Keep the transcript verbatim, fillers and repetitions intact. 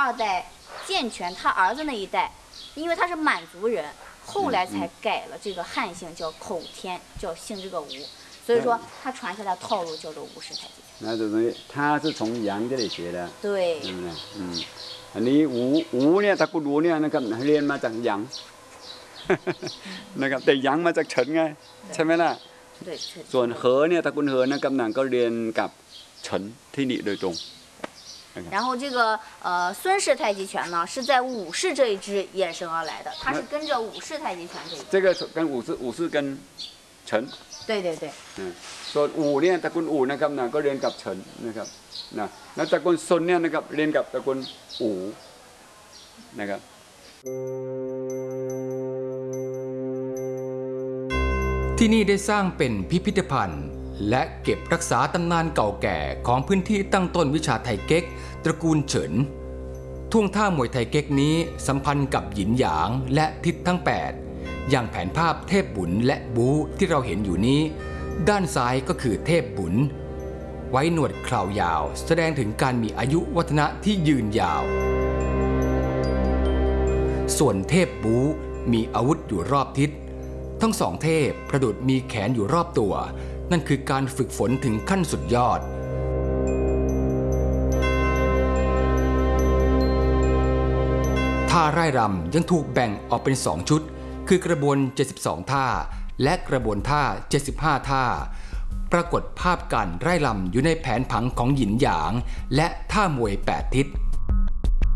二代健全他儿子那一代，因为他是满族人，后来才改了这个汉姓叫口天，叫姓这个吴，所以说他传下来套路叫做吴氏太极拳。 那等于他是从杨这里学的。 对。 嗯嗯，อันนี้อูอูเนี่ยตระกูลอูเนี่ยนะครับเรียนมาจากหยางนะครับแต่หยางมาจากเฉินไงใช่ไหมล่ะส่วนเหอเนี่ยตระกูลเหอนะครับหนังก็เรียนกับเฉินที่นี่โดยตรง然后这个呃孙氏太极拳呢，是在武氏这一支衍生而来的，它是跟着武氏太极拳这一支。 这个跟武氏武氏跟陈。 对对对。 嗯，ส่วนอูเนี่ยตระกูลอูนะครับนะก็เรียนกับเฉินนะครับนะแล้วตระกูลซุนเนี่ยนะครับเรียนกับตระกูลอูนะครับที่นี่ได้สร้างเป็นพิพิธภัณฑ์และเก็บรักษาตำนานเก่าแก่ของพื้นที่ตั้งต้นวิชาไทเก๊กตระกูลเฉินท่วงท่ามวยไทเก๊กนี้สัมพันธ์กับหยินหยางและทิศทั้งแปดอย่างแผนภาพเทพบุญและบูที่เราเห็นอยู่นี้ด้านซ้ายก็คือเทพบุญไว้หนวดคราวยาวแสดงถึงการมีอายุวัฒนะที่ยืนยาวส่วนเทพบูมีอาวุธอยู่รอบทิศทั้งสองเทพประดุจมีแขนอยู่รอบตัวนั่นคือการฝึกฝนถึงขั้นสุดยอดท่าไร่รำยังถูกแบ่งออกเป็นสองชุดคือกระบวนเจ็ดสิบสองท่าและกระบวนท่าเจ็ดสิบห้าท่าปรากฏภาพการไร่รำอยู่ในแผนผังของหยินหยางและท่ามวยแปดทิศ